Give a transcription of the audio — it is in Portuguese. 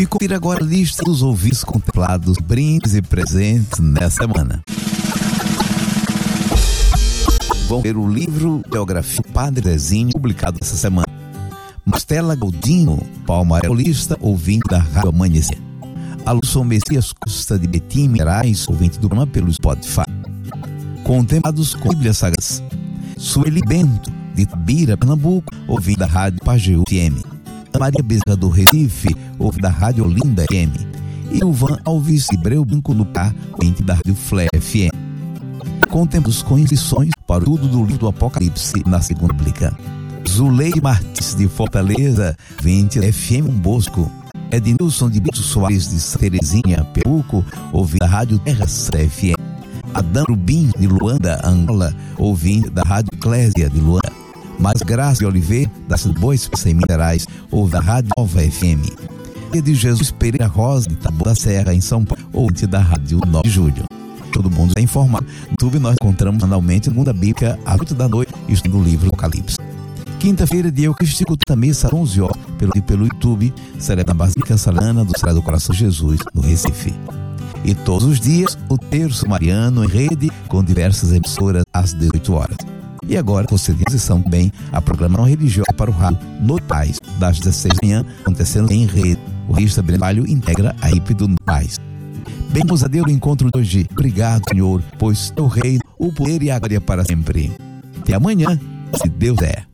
E confira agora a lista dos ouvintes contemplados, brindes e presentes nessa semana. Vão ver o livro Biografia do Padre Zezinho, publicado essa semana. Mastela Galdino, palmarolista, ouvinte da Rádio Amanhecer. Alson Messias Costa de Betim, Mirais, ouvinte do programa pelo Spotify. Contemplados com Bíblia Sagrada. Sueli Bento, de Itabira, Pernambuco, ouvinte da Rádio Pajeú FM. Maria Bezerra do Recife, ouvinte da Rádio Olinda FM. E o Van Alves de Breu Branco no Pá, ouvinte da Rádio Flé FM. Contemplados com inscrições para o estudo do livro do Apocalipse na segunda Bíblia. Zuleide Martins de Fortaleza, 20 FM Bosco. Ednilson de Brito Soares de Santa Terezinha, Pernambuco, ouvinte da Rádio Terra FM. Adão Rubim de Luanda, Angola, ouvinte da Rádio Eclésia de Luanda. Mais Graça de Oliveira, das Boas em Minas Gerais, ouvinte da Rádio Nova FM. E de Jesus Pereira Rosa de Taboão da Serra, em São Paulo, ouvinte da Rádio 9 de Julho. Todo mundo é informado. No YouTube nós encontramos anualmente a segunda Bíblia às 8 da noite, estudando o livro do Apocalipse. Quinta-feira de Eucarístico, também às 11 horas, pelo YouTube, será na Basílica Salana do Sagrado Coração de Jesus, no Recife. E todos os dias, o Terço Mariano em rede, com diversas emissoras, às 18 horas. E agora, você tem posição também a programação religiosa para o rádio No Paz, das 16 da manhã, acontecendo em rede. O Rista Trabalho integra a equipe do No Paz. Bem-vindos a Deus no encontro de hoje. Obrigado, Senhor, pois teu reino, o poder e a glória para sempre. Até amanhã, se Deus é.